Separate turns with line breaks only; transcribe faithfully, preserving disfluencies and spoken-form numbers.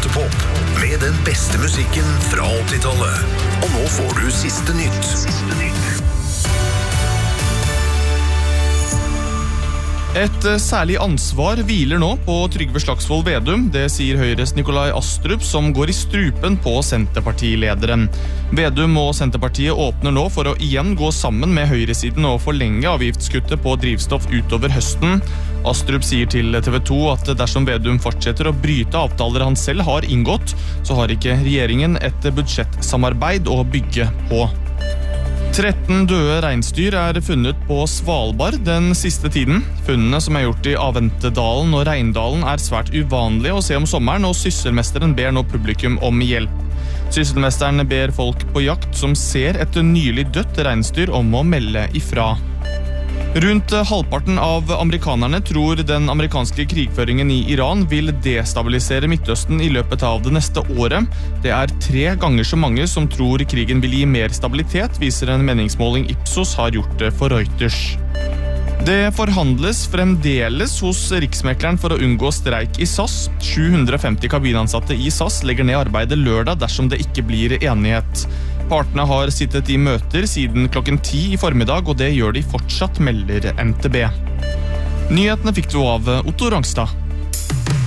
Autopop med den beste musikken fra åttitallet. Og nå får du siste nytt. Siste nytt.
Et særlig ansvar hviler nå på Trygve Slagsvold Vedum, det sier Høyres Nikolai Astrup, som går i strupen på Senterpartilederen. Vedum og Senterpartiet åpner nå for å igjen gå sammen med høyresiden og forlenge avgiftskuttet på drivstoff utover høsten. Astrup sier til T V to at dersom Vedum fortsetter å bryte avtaler han selv har inngått, så har ikke regjeringen et budsjettsamarbeid å bygge på. tretten døde reinsdyr er funnet på Svalbard den siste tiden. Funnene som er gjort i Aventedalen og Reindalen er svært uvanlige å se om sommeren, og sysselmesteren ber nå publikum om hjelp. Sysselmesteren ber folk på jakt som ser et nylig dødt reinsdyr om å melde ifra. Rundt halvparten av amerikanerne tror den amerikanske krigføringen i Iran vil destabilisere Midtøsten i løpet av det neste året. Det er tre ganger så mange som tror krigen vil gi mer stabilitet, viser en meningsmåling Ipsos har gjort for Reuters. Det forhandles fremdeles hos Riksmekleren for å unngå streik i S A S. sju hundre og femti kabinansatte i S A S legger ned arbeidet lørdag dersom det ikke blir enighet. Partene har sittet i møter siden klokken ti i formiddag, og det gjør de fortsatt, melder N T B. Nyhetene fikk du av Otto Rangstad.